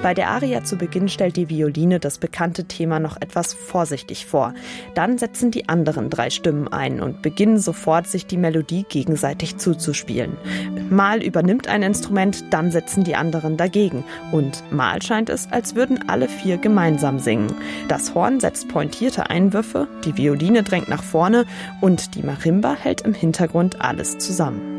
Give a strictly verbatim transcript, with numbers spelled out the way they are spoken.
Bei der Aria zu Beginn stellt die Violine das bekannte Thema noch etwas vorsichtig vor. Dann setzen die anderen drei Stimmen ein und beginnen sofort, sich die Melodie gegenseitig zuzuspielen. Mal übernimmt ein Instrument, dann setzen die anderen dagegen. Und mal scheint es, als würden alle vier gemeinsam singen. Das Horn setzt pointierte Einwürfe, die Violine drängt nach vorne und die Marimba hält im Hintergrund alles zusammen.